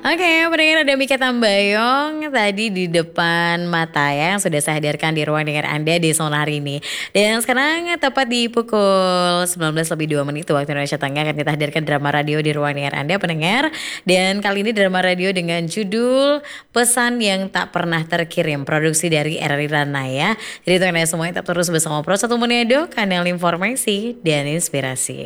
Oke, pendengar ada Mika Tambayong tadi di depan mata ya yang sudah saya hadirkan di ruang dengar Anda di sore hari ini. Dan sekarang tepat di pukul 19:02 waktu Indonesia Tengah akan kita hadirkan drama radio di ruang dengar Anda pendengar. Dan kali ini drama radio dengan judul Pesan yang Tak Pernah Terkirim, produksi dari RRI Ranaya. Jadi untuk Anda semua tetap terus bersama Pro 1 Monedo, kanal informasi dan inspirasi.